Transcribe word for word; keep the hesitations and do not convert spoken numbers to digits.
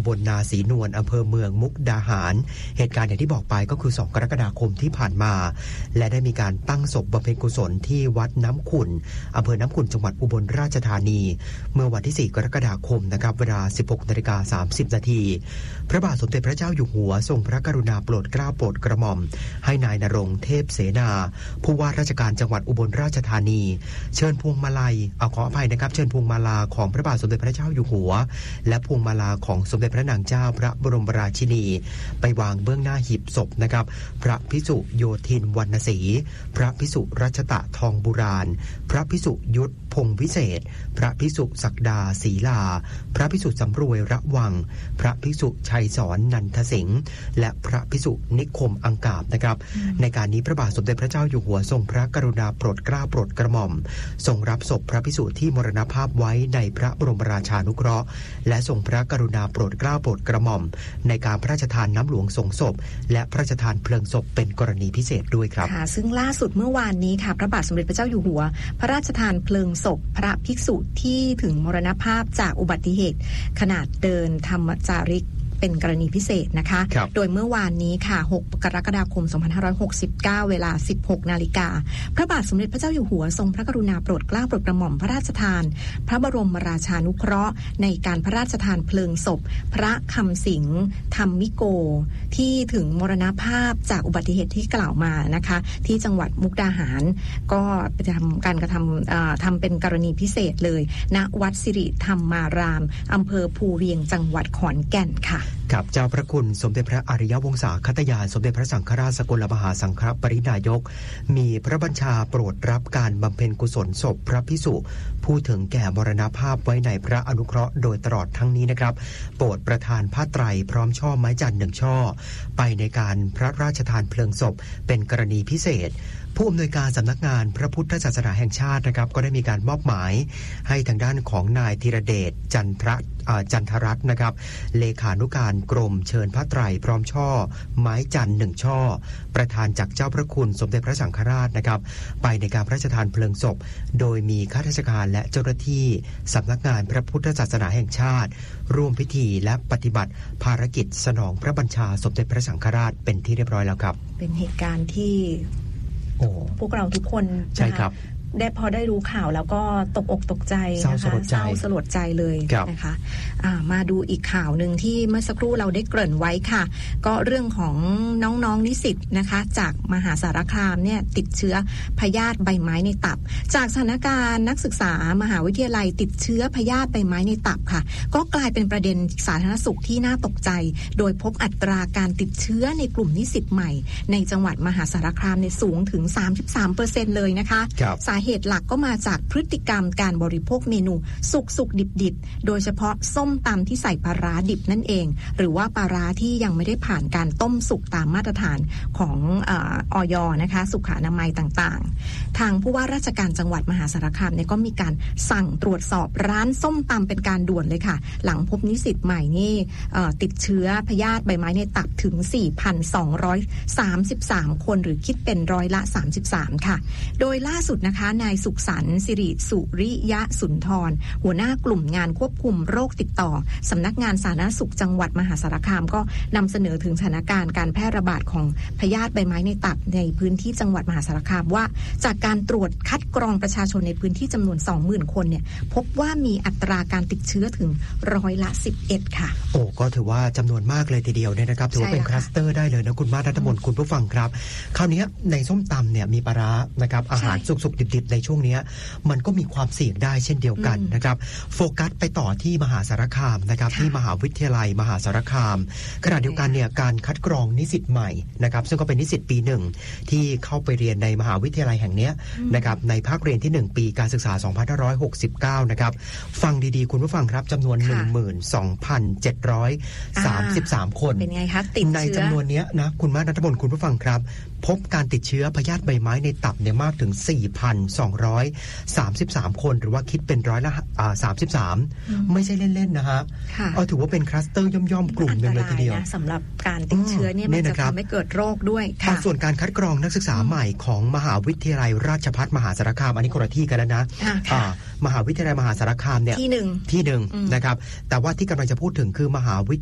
ำบลนาศรีนวลอำเภอเมืองมุกดาหารเหตุการณ์อย่างที่บอกไปก็คือสองกรกฎาคมที่ผ่านมาและได้มีการตั้งศพบำเพ็ญกุศลที่วัดน้ำขุ่นอำเภอน้ำขุ่นจังหวัดอุบลราชธานีเมื่อวันที่สี่กรกฎาคมนะครับเวลา สิบหกนาฬิกาสามสิบนาทีพระบาทสมเด็จพระเจ้าอยู่หัวทรงพระกรุณาโปรดเกล้าโปรดกระหม่อมให้นายณรงค์เทพเสนาผู้ว่าราชการจังหวัดอุบลราชธานีเชิญพวงมาลัยเอาขออภัยนะครับเชิญพวงมาลาของพระบาทสมเด็จพระเจ้าอยู่หัวและพวงมาลาของสมเด็จพระนางเจ้าพระบรมราชินีไปวางเบื้องหน้าหีบศพนะครับพระภิกษุโยธินวรรณศรีพระภิกษุรัชตะทองบุราณพระภิกษุยุทธพงษ์วิเศษพระภิกษุศักดาศรีลาพระภิกษุสำรวยระวังพระภิกษุชัยสอนนันทสิงห์และพระภิกษุนิคมอังกาบนะครับในการนี้พระบาทสมเด็จพระเจ้าอยู่หัวทรงพระกรุณาโปรดเกล้าโปรดกระหม่อมทรงรับศพพระภิกษุที่มรณภาพไว้ในพระบรมราชานุเคราะห์และทรงพระกรุณาโปรดเกล้าโปรดกระหม่อมในการพระราชทานน้ำหลวงสงศพและพระราชทานเพลิงศพเป็นกรณีพิเศษด้วยครับค่ะซึ่งล่าสุดเมื่อวานนี้ค่ะพระบาทสมเด็จพระเจ้าอยู่หัวพระราชทานเพลิงศพพระภิกษุที่ถึงมรณภาพจากอุบัติเหตุขณะเดินธรรมจาริกเป็นกรณีพิเศษนะคะโดยเมื่อวานนี้ค่ะหกกรกฎาคมสองพันห้าร้อยหกสิบเก้าเวลา สิบหกนาฬิกาพระบาทสมเด็จพระเจ้าอยู่หัวทรงพระกรุณาโปรดเกล้าโปรดกระหม่อมพระราชทานพระบรมราชานุเคราะห์ในการพระราชทานเพลิงศพพระคำสิงห์ธรรมิโกที่ถึงมรณภาพจากอุบัติเหตุที่กล่าวมานะคะที่จังหวัดมุกดาหารก็ทำการกระทำทำเป็นกรณีพิเศษเลยณวัดสิริธรรมารามอำเภอภูเวียงจังหวัดขอนแก่นค่ะกับเจ้าพระคุณสมเด็จพระอริยวงศาคตยานสมเด็จพระสังฆราชสกลมหาสังฆปรินายกมีพระบัญชาโปรดรับการบำเพ็ญกุศลศพพระภิกษุผู้ถึงแก่มรณภาพไว้ในพระอนุเคราะห์โดยตลอดทั้งนี้นะครับโปรดประทานผ้าไตรพร้อมช่อไม้จันทร์หนึ่งช่อไปในการพระราชทานเพลิงศพเป็นกรณีพิเศษผู้อำนวยการสำนักงานพระพุทธศาสนาแห่งชาตินะครับก็ได้มีการมอบหมายให้ทางด้านของนายธีรเดชจันทรจันทรัตน์นะครับเลขานุการกรมเชิญพระไตรพร้อมช่อไม้จันทร์หนึ่งช่อประธานจากเจ้าพระคุณสมเด็จพระสังฆราชนะครับไปในการพระราชทานเพลิงศพโดยมีข้าราชการและเจ้าหน้าที่สำนักงานพระพุทธศาสนาแห่งชาติร่วมพิธีและปฏิบัติภารกิจสนองพระบัญชาสมเด็จพระสังฆราชเป็นที่เรียบร้อยแล้วครับเป็นเหตุการณ์ที่พวกเราทุกคนใช่ครับได้พอได้รู้ข่าวแล้วก็ตกอกตกใจนะคะเศร้าสลดใจเลยนะคะมาดูอีกข่าวหนึ่งที่เมื่อสักครู่เราได้เกริ่นไว้ค่ะก็เรื่องของน้องๆนิสิตนะคะจากมหาสารคามเนี่ยติดเชื้อพยาธิใบไม้ในตับจากสถานการณ์นักศึกษามหาวิทยาลัยติดเชื้อพยาธิใบไม้ในตับค่ะก็กลายเป็นประเด็นสาธารณสุขที่น่าตกใจโดยพบอัตราการติดเชื้อในกลุ่มนิสิตใหม่ในจังหวัดมหาสารคามในสูงถึง สามสิบสามเปอร์เซ็นต์ เลยนะคะสาเหตุหลักก็มาจากพฤติกรรมการบริโภคเมนูสุกสุกดิบดิบโดยเฉพาะส้มตำที่ใส่ปลาร้าดิบนั่นเองหรือว่าปลาร้าที่ยังไม่ได้ผ่านการต้มสุกตามมาตรฐานของออย.นะคะสุขอนามัยต่างๆทางผู้ว่าราชการจังหวัดมหาสารคามเนี่ยก็มีการสั่งตรวจสอบร้านส้มตำเป็นการด่วนเลยค่ะหลังพบนิสิตใหม่นี่ติดเชื้อพยาธิใบไม้ในตับถึง สี่พันสองร้อยสามสิบสาม คนหรือคิดเป็นร้อยละสามสิบสามค่ะโดยล่าสุดนะคะนายสุขสันต์สิริสุริยะสุนทรหัวหน้ากลุ่มงานควบคุมโรคติดต่อสำนักงานสาธารณสุขจังหวัดมหาสารคามก็นำเสนอถึงสถานการณ์การแพร่ระบาดของพยาธิใบไม้ในตับในพื้นที่จังหวัดมหาสารคามว่าจากการตรวจคัดกรองประชาชนในพื้นที่จำนวน สองหมื่น คนเนี่ยพบว่ามีอัตราการติดเชื้อถึงร้อยละสิบเอ็ดค่ะโอ้ก็ถือว่าจำนวนมากเลยทีเดียวเนี่ยนะครับถือว่าเป็นคลัสเตอร์ได้เลยนะคุณมาศ รัตมนคุณผู้ฟังครับคราวนี้ในส้มตำเนี่ยมีปลาร้านะครับอาหารสุกๆดิบๆในช่วงนี้มันก็มีความเสี่ยงได้เช่นเดียวกันนะครับโฟกัสไปต่อที่มหาสารคามนะครับที่มหาวิทยาลัยมหาสารคามขณะเดียวกันเนี่ยการคัดกรองนิสิตใหม่นะครับซึ่งก็เป็นนิสิตปีหนึ่งที่เข้าไปเรียนในมหาวิทยาลัยแห่งนี้นะครับในภาคเรียนที่หนึ่งปีการศึกษาสองพันห้าร้อยหกสิบเก้านะครับฟังดีๆคุณผู้ฟังครับจำนวน หนึ่งหมื่นสองพันเจ็ดร้อยสามสิบสาม คนเป็นไงคะติดเชื้อในจำนวนนี้นะคุณมาศ รัตมนคุณผู้ฟังครับพบการติดเชื้อพยาธิใบไม้ในตับเนี่ยมากถึง สี่พันสองร้อยสามสิบสาม คนหรือว่าคิดเป็นร้อยละอ่าสามสิบสามไม่ใช่เล่นๆนะฮะเอาถือว่าเป็นคลัสเตอร์ย่อมๆกลุ่มนึงเลยทีเดียวสำหรับการติดเชื้อเนี่ยมันจะทำให้เกิดโรคด้วยค่ะส่วนการคัดกรองนักศึกษาใหม่ของมหาวิทยาลัยราชภัฏมหาสารคามอันนี้คนละที่กันแล้วนะมหาวิทยาลัยมหาสารคามเนี่ยที่หนึ่งที่หนึ่งนะครับแต่ว่าที่กำลังจะพูดถึงคือมหาวิ